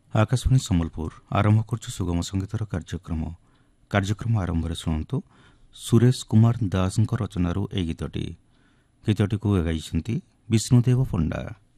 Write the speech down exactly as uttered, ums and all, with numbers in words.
आकाशवाणी सम्बलपुर आरंभ करुछु सुगम संगीतर कार्यक्रम कार्यक्रम आरंभ शुणु सुरेश कुमार दास रचनारू ए गीतटी गीतटी को गाइछन्ति विष्णुदेव पंडा।